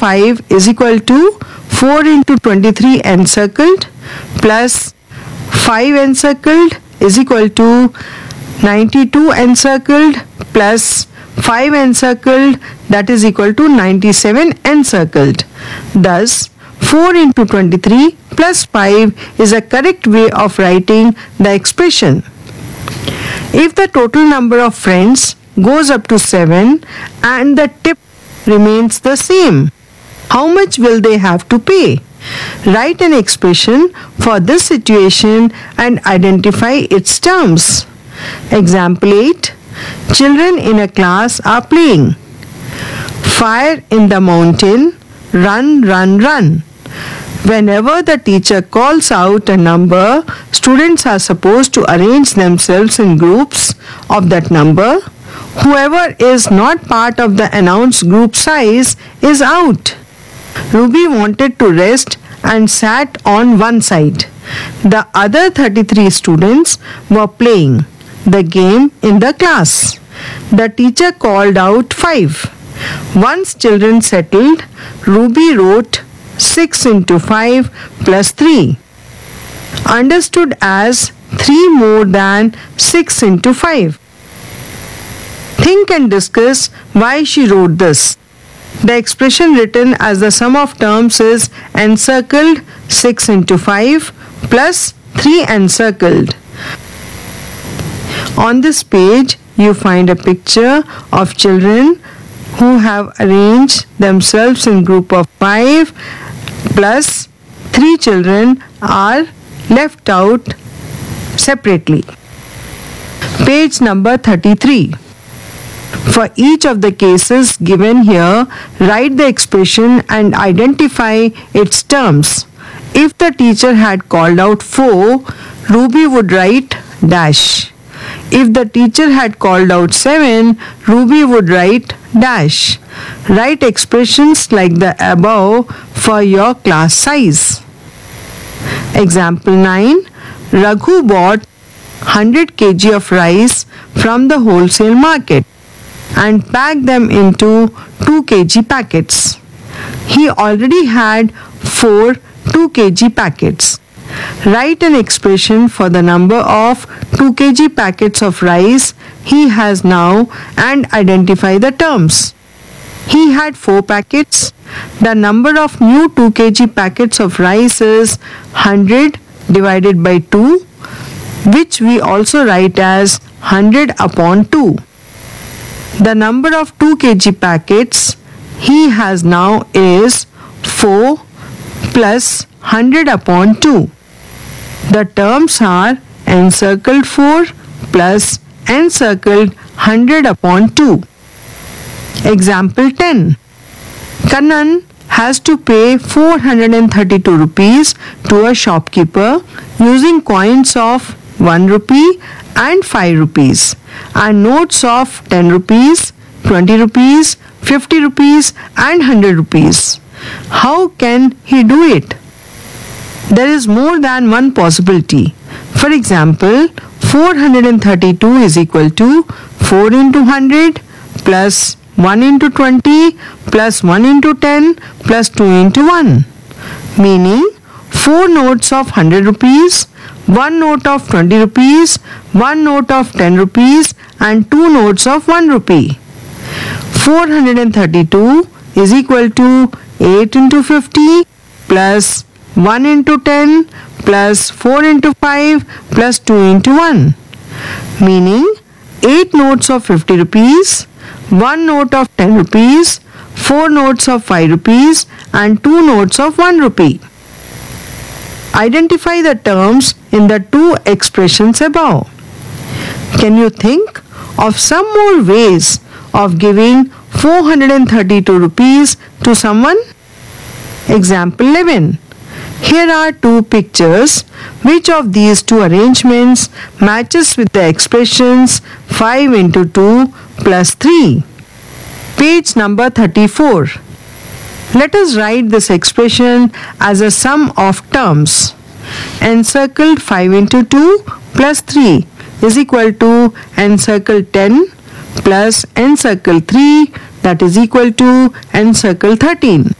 5 is equal to 4 into 23 encircled plus 5 encircled is equal to 92 encircled plus 5 encircled, that is equal to 97 encircled. Thus, 4 into 23 plus 5 is a correct way of writing the expression. If the total number of friends goes up to 7 and the tip remains the same, how much will they have to pay? Write an expression for this situation and identify its terms. Example 8. Children in a class are playing. Fire in the mountain, run, run, run. Whenever the teacher calls out a number, students are supposed to arrange themselves in groups of that number. Whoever is not part of the announced group size is out. Ruby wanted to rest and sat on one side. The other 33 students were playing the game in the class. The teacher called out 5. Once children settled, Ruby wrote 6 into 5 plus 3, understood as 3 more than 6 into 5. Think and discuss why she wrote this. The expression written as the sum of terms is encircled 6 into 5 plus 3 encircled. On this page, you find a picture of children who have arranged themselves in group of 5 plus 3 children are left out separately. Page number 33. For each of the cases given here, write the expression and identify its terms. If the teacher had called out 4, Ruby would write dash. If the teacher had called out 7, Ruby would write dash. Write expressions like the above for your class size. Example 9. Raghu bought 100 kg of rice from the wholesale market and packed them into 2 kg packets. He already had 4 2 kg packets. Write an expression for the number of 2 kg packets of rice he has now and identify the terms. He had 4 packets. The number of new 2 kg packets of rice is 100 divided by 2, which we also write as 100 upon 2. The number of 2 kg packets he has now is 4 plus 100 upon 2. The terms are encircled 4 plus encircled 100 upon 2. Example 10. Kannan has to pay 432 rupees to a shopkeeper using coins of 1 rupee and 5 rupees and notes of 10 rupees, 20 rupees, 50 rupees and 100 rupees. How can he do it? There is more than one possibility. For example, 432 is equal to 4 into 100 plus 1 into 20 plus 1 into 10 plus 2 into 1. Meaning 4 notes of 100 rupees, 1 note of 20 rupees, 1 note of 10 rupees and 2 notes of 1 rupee. 432 is equal to 8 into 50 plus 1 into 10 plus 4 into 5 plus 2 into 1. Meaning 8 notes of 50 rupees, 1 note of 10 rupees, 4 notes of 5 rupees and 2 notes of 1 rupee. Identify the terms in the two expressions above. Can you think of some more ways of giving 432 rupees to someone? Example 11. Here are 2 pictures. Which of these 2 arrangements matches with the expressions 5 into 2 plus 3? Page number 34. Let us write this expression as a sum of terms. Encircled 5 into 2 plus 3 is equal to encircled 10 plus encircled 3, that is equal to encircled 13.